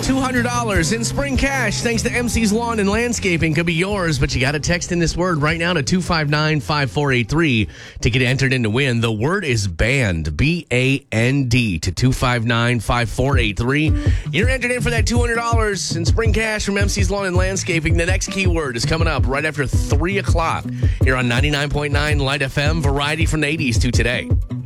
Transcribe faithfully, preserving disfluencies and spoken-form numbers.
two hundred dollars in spring cash thanks to M C's Lawn and Landscaping could be yours, but you got to text in this word right now to two five nine, five four eight three to get entered in to win. The word is band, B A N D, to two five nine, five four eight three. You're entered in for that two hundred dollars in spring cash from M C's Lawn and Landscaping. The next keyword is coming up right after three o'clock here on ninety-nine point nine Light F M, variety from the eighties to today.